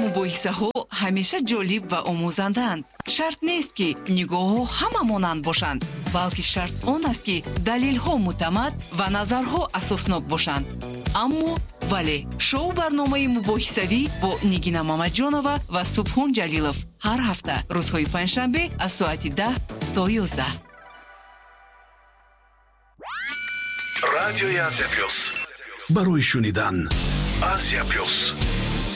мубоҳисаҳо ҳамеша ҷолиб ва омӯзандаанд. шарт нест ки нигоҳҳо ҳама монанд бошанд, балки шарт он аст ки далелҳо муътамад ва назарҳо асоснок бошанд. аммо вале шоу барномаи мубоҳисавӣ бо Нигина Мамаҷонова ва Субҳон Ҷалилов ҳар ҳафта рӯзҳои панҷшанбе аз соати 10 то 11. радиои Азия плюс барои шунидан Азия плюс.